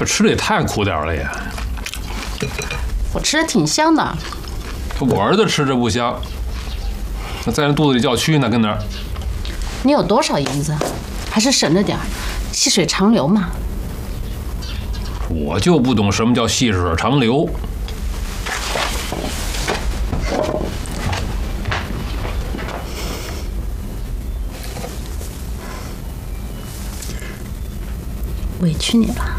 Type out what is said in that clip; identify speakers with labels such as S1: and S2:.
S1: 这吃的也太苦点了呀！
S2: 我吃的挺香的。
S1: 我儿子吃着不香，那在人肚子里叫蛆呢，跟那儿。
S2: 你有多少银子？还是省着点儿，细水长流嘛。
S1: 我就不懂什么叫细水长流。
S2: 委屈你了。